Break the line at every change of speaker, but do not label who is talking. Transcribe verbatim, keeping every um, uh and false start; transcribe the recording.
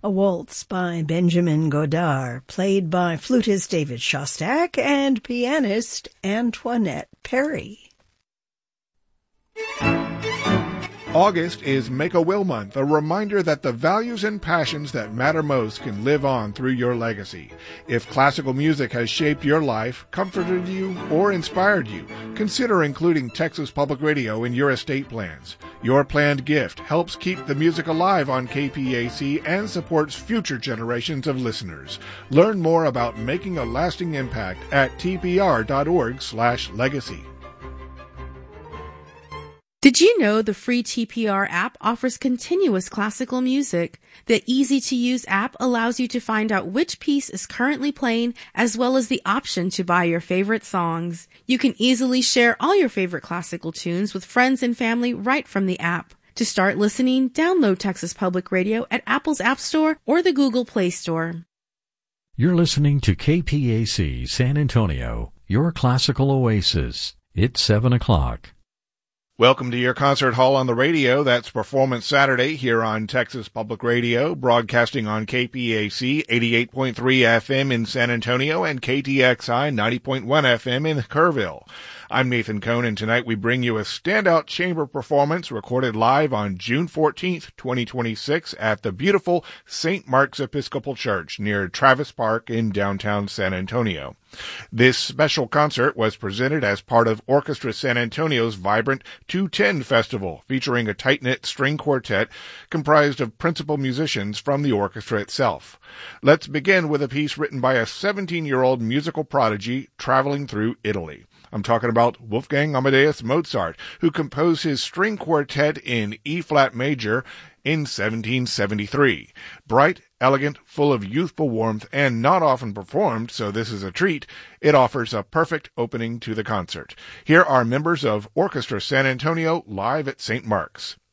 a waltz by Benjamin Godard, played by flutist David Shostak and pianist Antoinette Perry.
August is Make-A-Will Month, a reminder that the values and passions that matter most can live on through your legacy. If classical music has shaped your life, comforted you, or inspired you, consider including Texas Public Radio in your estate plans. Your planned gift helps keep the music alive on K P A C and supports future generations of listeners. Learn more about making a lasting impact at t p r dot org slash legacy.
Did you know the free T P R app offers continuous classical music? The easy-to-use app allows you to find out which piece is currently playing, as well as the option to buy your favorite songs. You can easily share all your favorite classical tunes with friends and family right from the app. To start listening, download Texas Public Radio at Apple's App Store or the Google Play Store.
You're listening to K P A C San Antonio, your classical oasis. It's seven o'clock.
Welcome to your concert hall on the radio. That's Performance Saturday here on Texas Public Radio, broadcasting on K P A C eighty-eight point three F M in San Antonio and K T X I ninety point one F M in Kerrville. I'm Nathan Cohn, and tonight we bring you a standout chamber performance recorded live on June fourteenth, twenty twenty-six at the beautiful Saint Mark's Episcopal Church near Travis Park in downtown San Antonio. This special concert was presented as part of Orchestra San Antonio's vibrant two ten Festival, featuring a tight-knit string quartet comprised of principal musicians from the orchestra itself. Let's begin with a piece written by a seventeen-year-old musical prodigy traveling through Italy. I'm talking about Wolfgang Amadeus Mozart, who composed his string quartet in E-flat major in seventeen seventy-three. Bright, elegant, full of youthful warmth, and not often performed, so this is a treat, it offers a perfect opening to the concert. Here are members of Orchestra San Antonio live at Saint Mark's.